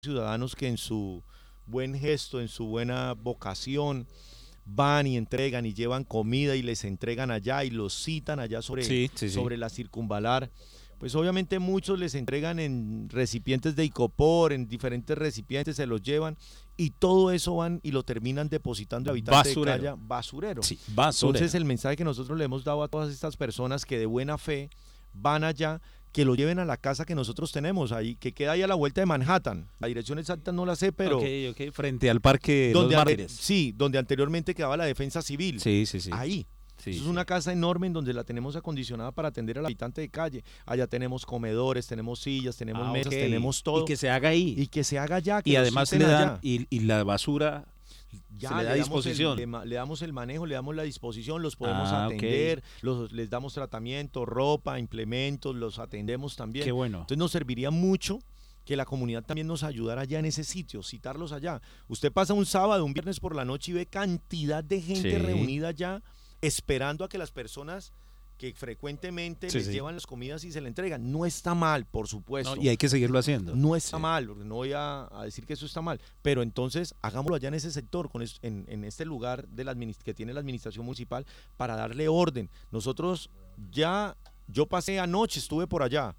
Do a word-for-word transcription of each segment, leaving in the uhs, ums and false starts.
ciudadanos que en su buen gesto, en su buena vocación, van y entregan y llevan comida y les entregan allá y los citan allá sobre, Sí, sí, sí. sobre la circunvalar. Pues obviamente muchos les entregan en recipientes de icopor, en diferentes recipientes se los llevan y todo eso van y lo terminan depositando el habitante de Basurero. calle, basurero. Sí, Entonces basurero. el mensaje que nosotros le hemos dado a todas estas personas que de buena fe van allá, que lo lleven a la casa que nosotros tenemos ahí, que queda ahí a la vuelta de Manhattan. La dirección exacta no la sé, pero Ok, ok, frente al Parque de los donde ante- Mártires. sí, donde anteriormente quedaba la defensa civil. Sí, sí, sí. Ahí. Sí, Eso es sí. una casa enorme en donde la tenemos acondicionada para atender al habitante de calle. Allá tenemos comedores, tenemos sillas, tenemos Ah, mesas, ok. tenemos todo. Y que se haga ahí. Y que se haga allá, que Y lo además citen le dan, allá. y, y la basura Ya se le da damos el- disposición. le, ma- le damos el manejo, le damos la disposición, los podemos Ah, ok. atender, los, les damos tratamiento, ropa, implementos, los atendemos también. Qué bueno. Entonces nos serviría mucho que la comunidad también nos ayudara allá en ese sitio, citarlos allá. Usted pasa un sábado, un viernes por la noche y ve cantidad de gente Sí. reunida allá esperando a que las personas que frecuentemente Sí, les sí. llevan las comidas y se le entregan. No está mal, por supuesto. No, y hay que seguirlo haciendo. No está Sí. mal, porque no voy a, a decir que eso está mal, pero entonces hagámoslo allá en ese sector, con es- en, en este lugar de la adminis- que tiene la administración municipal para darle orden. Nosotros ya, yo pasé anoche, estuve por allá,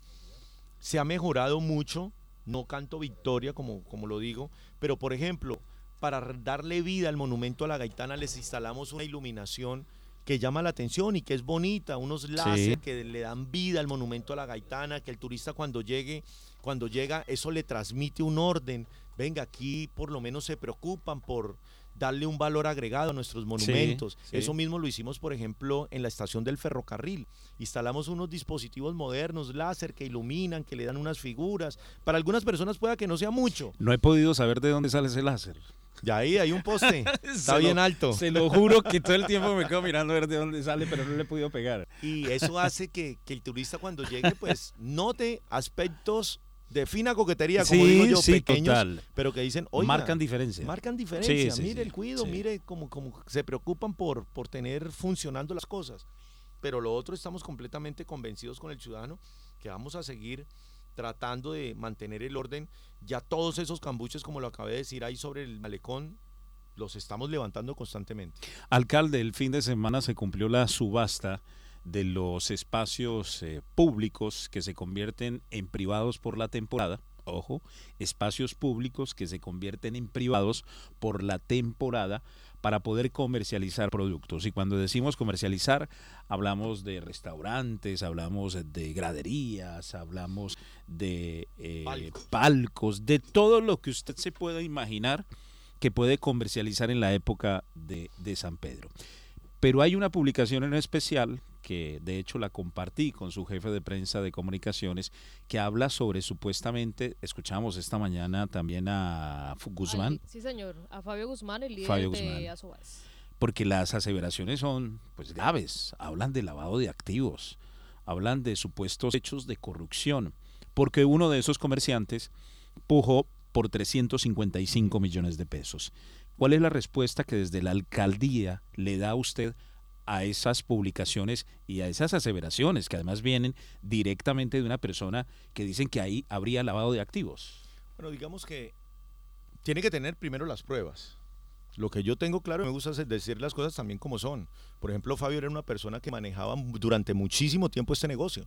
se ha mejorado mucho, no canto victoria como, como lo digo, pero por ejemplo, para r- darle vida al monumento a la Gaitana les instalamos una iluminación que llama la atención y que es bonita, unos láser que le dan vida al monumento a la Gaitana, que el turista cuando llegue, cuando llega, eso le transmite un orden. Venga, aquí por lo menos se preocupan por darle un valor agregado a nuestros monumentos. sí. Eso mismo lo hicimos, por ejemplo, en la estación del ferrocarril. Instalamos unos dispositivos modernos, láser, que iluminan, que le dan unas figuras. Para algunas personas pueda que no sea mucho. No he podido saber de dónde sale ese láser. Ya ahí hay un poste, está Se bien lo- alto. Se lo juro que todo el tiempo me quedo mirando a ver de dónde sale, pero no le he podido pegar. Y eso hace que, que el turista cuando llegue, pues note aspectos de fina coquetería, como Sí, digo yo, sí, pequeños, total. pero que dicen, oiga, Marcan diferencia. marcan diferencia, Sí, sí, mire sí, el cuido, sí. mire cómo, cómo se preocupan por, por tener funcionando las cosas. Pero lo otro, estamos completamente convencidos con el ciudadano que vamos a seguir tratando de mantener el orden. Ya todos esos cambuches, como lo acabé de decir, ahí sobre el malecón, los estamos levantando constantemente. Alcalde, el fin de semana se cumplió la subasta de los espacios eh, públicos que se convierten en privados por la temporada. Ojo, espacios públicos que se convierten en privados por la temporada para poder comercializar productos. Y cuando decimos comercializar, hablamos de restaurantes, hablamos de graderías, hablamos de eh, Palcos. palcos, de todo lo que usted se pueda imaginar que puede comercializar en la época de, de San Pedro. Pero hay una publicación en especial, que de hecho la compartí con su jefe de prensa de comunicaciones, que habla sobre supuestamente, escuchamos esta mañana también a Fu- Guzmán, Ay, sí, señor. A Fabio Guzmán, el líder Fabio de Guzmán. Asobas. porque las aseveraciones son pues graves, hablan de lavado de activos, hablan de supuestos hechos de corrupción, porque uno de esos comerciantes pujó por trescientos cincuenta y cinco millones de pesos. ¿Cuál es la respuesta que desde la alcaldía le da a usted a esas publicaciones y a esas aseveraciones que además vienen directamente de una persona que dicen que ahí habría lavado de activos? Bueno, digamos que tiene que tener primero las pruebas. Lo que yo tengo claro, me gusta hacer- decir las cosas también como son. Por ejemplo, Fabio era una persona que manejaba durante muchísimo tiempo este negocio.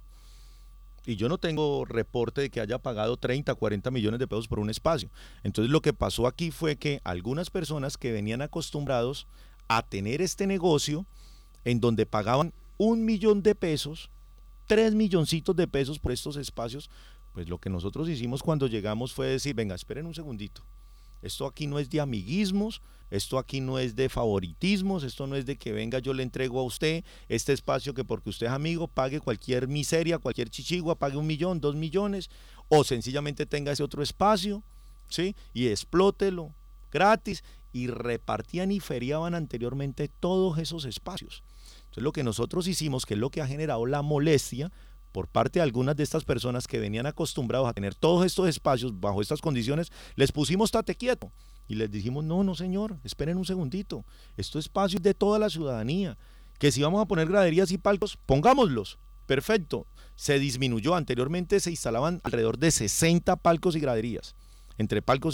Y yo no tengo reporte de que haya pagado treinta, cuarenta millones de pesos por un espacio. Entonces lo que pasó aquí fue que algunas personas que venían acostumbrados a tener este negocio, en donde pagaban un millón de pesos, tres milloncitos de pesos por estos espacios, pues lo que nosotros hicimos cuando llegamos fue decir, venga, esperen un segundito. Esto aquí no es de amiguismos, esto aquí no es de favoritismos, esto no es de que venga yo le entrego a usted este espacio que porque usted es amigo pague cualquier miseria, cualquier chichigua, pague un millón, dos millones, o sencillamente tenga ese otro espacio, ¿sí? Y explótelo gratis, y repartían y feriaban anteriormente todos esos espacios. Entonces lo que nosotros hicimos, que es lo que ha generado la molestia por parte de algunas de estas personas que venían acostumbrados a tener todos estos espacios bajo estas condiciones, les pusimos tate quieto y les dijimos, no, no señor, esperen un segundito, estos espacios de toda la ciudadanía, que si vamos a poner graderías y palcos, pongámoslos, perfecto, se disminuyó, anteriormente se instalaban alrededor de sesenta palcos y graderías, entre palcos